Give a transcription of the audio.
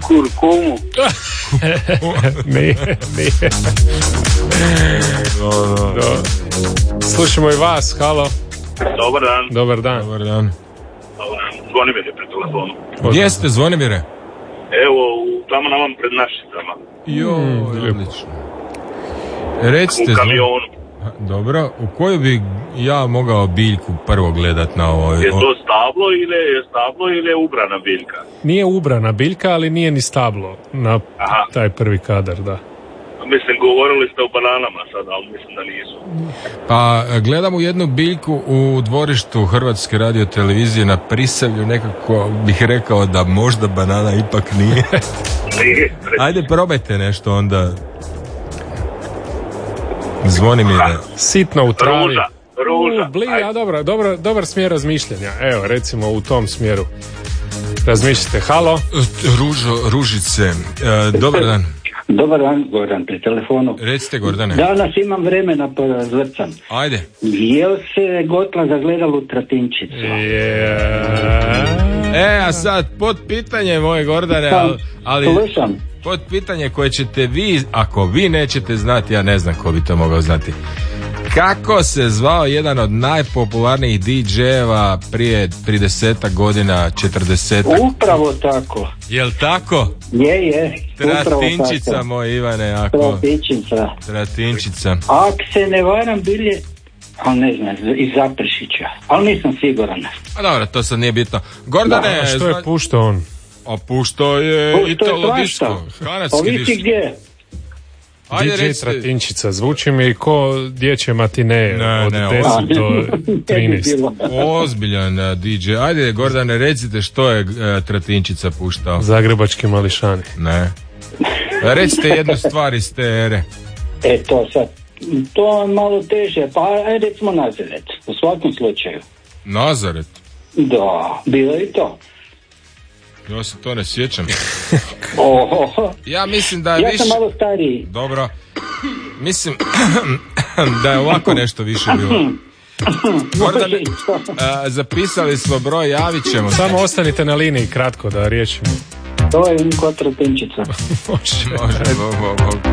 Kurkumu. Nije. Slušamo i vas, halo. Dobar dan. Dobar dan. Dobar dan. Zvonimir je pri telefonu. Gdje ste, Zvonimire? Evo, tamo na vam pred Našicama. Odlično. Recite, U kamionu. dobro, u koju bi ja mogao biljku prvo gledat na ovoj... Je to stablo ili je ubrana biljka? Nije ubrana biljka, ali nije ni stablo na taj prvi kadar, da. Mislim, govorili ste o bananama sad, ali mislim da nisu. Pa gledam u jednu biljku u dvorištu Hrvatske radiotelevizije na Prisavlju, nekako bih rekao da možda banana ipak nije. Ajde, probajte nešto onda. Zvonimire. Sitno u travi. Ruža. Dobar smjer razmišljanja. Evo, recimo u tom smjeru razmišljate. Halo? Ružice. Dobar dan. Dobar dan, Goran, pri telefonu. Recite, Gordane. Danas imam vremena pa zvrcam. Ajde. Jel se Gotla zagledala u Tratinčicu? A sad, pod pitanje moje, Gordane, ali pod pitanje koje ćete vi, ako vi nećete znati, ja ne znam ko bi to mogao znati. Kako se zvao jedan od najpopularnijih DJ-eva prije 30 godina, 40? Upravo tako. Jel tako? Je. Tratinčica, moj Ivane, ako... Tratinčica. Ako se ne varam, bilje, ali ne znam, iz Zaprešića, ali nisam siguran. A dobro, to sad nije bitno. Gordane... Što je puštao on? A puštao je Italo Disco, kanadski disco. Gdje? DJ Tratinčica, zvuči mi ko dječje matineje od 10 do 13. Ozbiljan DJ. Ajde, Gordane, recite što je Tratinčica puštao. Zagrebački mališani. Ne. Recite jednu stvar iz te ere. To sad, to je malo teže, pa recimo Nazaret, u svakom slučaju. Nazaret? Da, bilo je to. Ja se to ne sjećam. Ja mislim da je više... Ja sam malo stariji. Dobro. Mislim da je ovako nešto više bilo. Gordane, zapisali smo broj, javit ćemo. Samo ostanite na liniji kratko da riješimo. To je kod Tratinčica. Može.